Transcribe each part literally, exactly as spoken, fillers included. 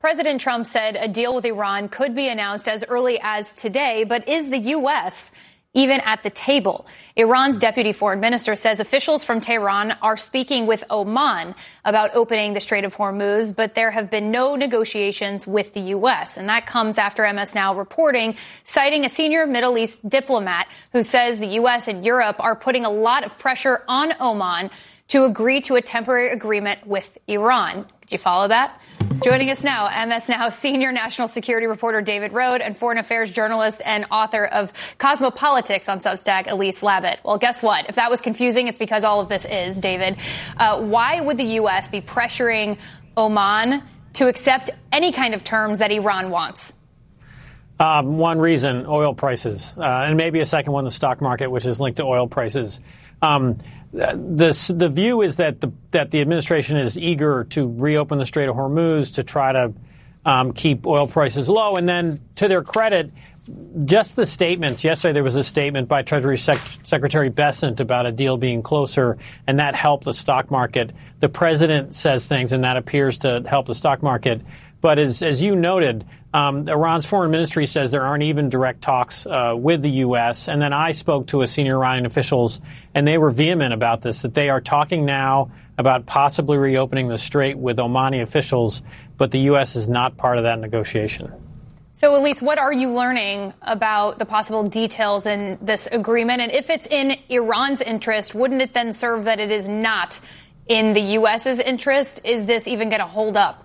President Trump said a deal with Iran could be announced as early as today, but is the U S even at the table? Iran's deputy foreign minister says officials from Tehran are speaking with Oman about opening the Strait of Hormuz, but there have been no negotiations with the U S. And that comes after M S Now reporting, citing a senior Middle East diplomat who says the U S and Europe are putting a lot of pressure on Oman to agree to a temporary agreement with Iran. Did you follow that? Joining us now, M S Now senior national security reporter David Rohde and foreign affairs journalist and author of Cosmopolitics on Substack, Elise Labott. Well, guess what? If that was confusing, it's because all of this is, David. Uh, why would the U S be pressuring Oman to accept any kind of terms that Iran wants? Um, one reason, oil prices, uh, and maybe a second one, the stock market, which is linked to oil prices. Um, the, the view is that the, that the administration is eager to reopen the Strait of Hormuz to try to um, keep oil prices low. And then, to their credit, just the statements. Yesterday, there was a statement by Treasury Sec- Secretary Bessent about a deal being closer, and that helped the stock market. The president says things, and that appears to help the stock market. But as, as you noted, um, Iran's foreign ministry says there aren't even direct talks uh, with the U S. And then I spoke to a senior Iranian officials, and they were vehement about this, that they are talking now about possibly reopening the strait with Omani officials, but the U S is not part of that negotiation. So, Elise, what are you learning about the possible details in this agreement? And if it's in Iran's interest, wouldn't it then serve that it is not in the U S's interest? Is this even going to hold up?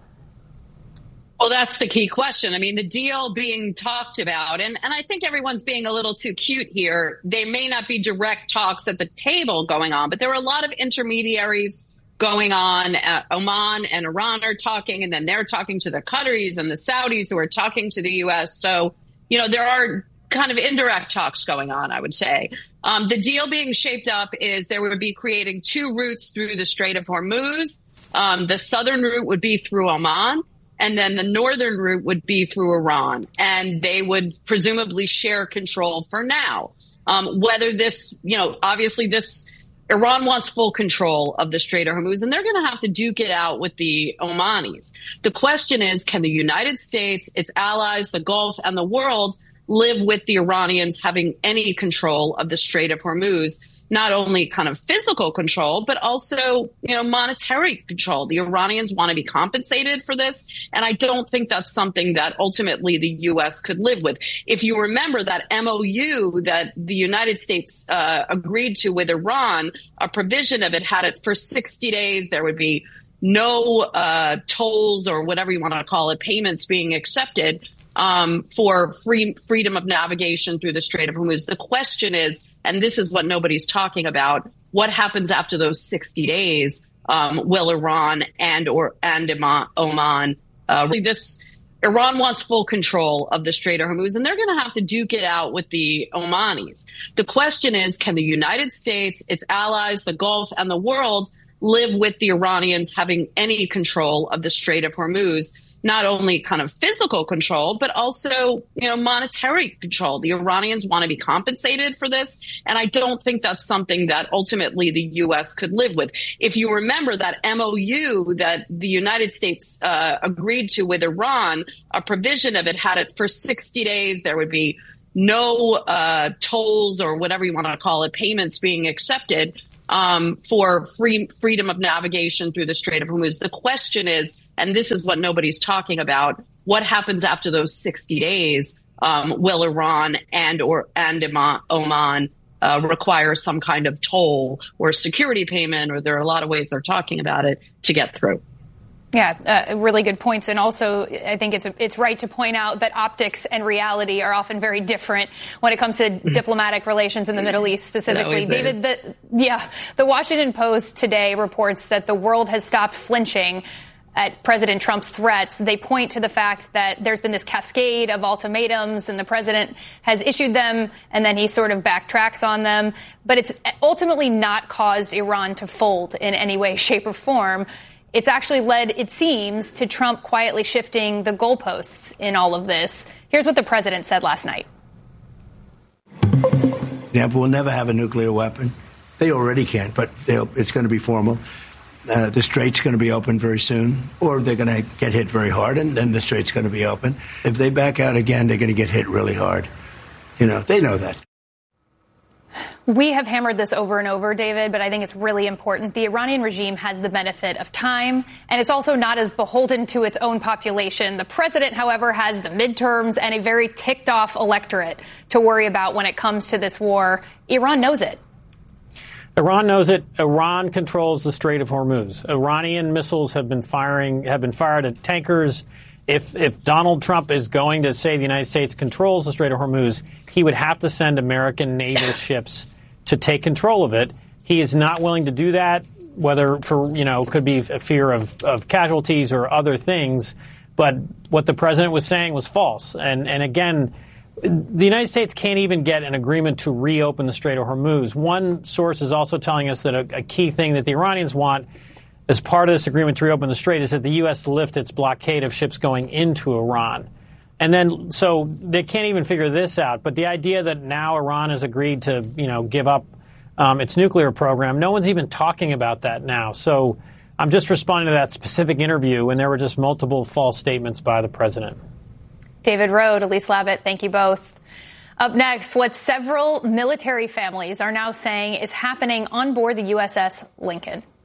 Well, that's the key question. I mean, the deal being talked about, and, and I think everyone's being a little too cute here. They may not be direct talks at the table going on, but there were a lot of intermediaries going on. Uh, Oman and Iran are talking, and then they're talking to the Qataris and the Saudis who are talking to the U S. So, you know, there are kind of indirect talks going on, I would say. Um, the deal being shaped up is there would be creating two routes through the Strait of Hormuz. Um, the southern route would be through Oman, and then the northern route would be through Iran. And they would presumably share control for now. Um, whether this, you know, obviously this, Iran wants full control of the Strait of Hormuz, and they're going to have to duke it out with the Omanis. The question is, can the United States, its allies, the Gulf, and the world live with the Iranians having any control of the Strait of Hormuz? Not only kind of physical control, but also, you know, monetary control. The Iranians want to be compensated for this. And I don't think that's something that ultimately the U S could live with. If you remember that M O U that the United States uh, agreed to with Iran, a provision of it had it for sixty days. There would be no uh, tolls or whatever you want to call it, payments being accepted um, for free freedom of navigation through the Strait of Hormuz. The question is, and this is what nobody's talking about, what happens after those sixty days? Um, will Iran and or and Oman uh, this? Iran wants full control of the Strait of Hormuz, and they're going to have to duke it out with the Omanis. The question is, can the United States, its allies, the Gulf, and the world live with the Iranians having any control of the Strait of Hormuz? Not only kind of physical control, but also, you know, monetary control. The Iranians want to be compensated for this. And I don't think that's something that ultimately the U S could live with. If you remember that M O U that the United States uh, agreed to with Iran, a provision of it had it for sixty days. There would be no uh, tolls or whatever you want to call it, payments being accepted um, for free freedom of navigation through the Strait of Hormuz. The question is, and this is what nobody's talking about, what happens after those sixty days? Um, will Iran and or and Oman uh, require some kind of toll or security payment, or there are a lot of ways they're talking about it, to get through? Yeah, uh, really good points. And also, I think it's it's right to point out that optics and reality are often very different when it comes to diplomatic relations in the Middle East specifically. David, the, yeah, the Washington Post today reports that the world has stopped flinching at President Trump's threats. They point to the fact that there's been this cascade of ultimatums, and the president has issued them, and then he sort of backtracks on them. But it's ultimately not caused Iran to fold in any way, shape, or form. It's actually led, it seems, to Trump quietly shifting the goalposts in all of this. Here's what the president said last night. Yeah, we'll never have a nuclear weapon. They already can't, but it's going to be formal. Uh, the strait's going to be open very soon, or they're going to get hit very hard, and then the strait's going to be open. If they back out again, they're going to get hit really hard. You know, they know that. We have hammered this over and over, David, but I think it's really important. The Iranian regime has the benefit of time, and it's also not as beholden to its own population. The president, however, has the midterms and a very ticked-off electorate to worry about when it comes to this war. Iran knows it. Iran knows it. Iran controls the Strait of Hormuz. Iranian missiles have been firing, have been fired at tankers. If if Donald Trump is going to say the United States controls the Strait of Hormuz, he would have to send American naval ships to take control of it. He is not willing to do that, whether for, you know, could be a fear of, of casualties or other things. But what the president was saying was false. And, and again, the United States can't even get an agreement to reopen the Strait of Hormuz. One source is also telling us that a, a key thing that the Iranians want as part of this agreement to reopen the Strait is that the U S lift its blockade of ships going into Iran. And then, so they can't even figure this out. But the idea that now Iran has agreed to, you know, give up um, its nuclear program, no one's even talking about that now. So I'm just responding to that specific interview, and there were just multiple false statements by the president. David Rohde, Elise Labott, thank you both. Up next, what several military families are now saying is happening on board the U S S Lincoln.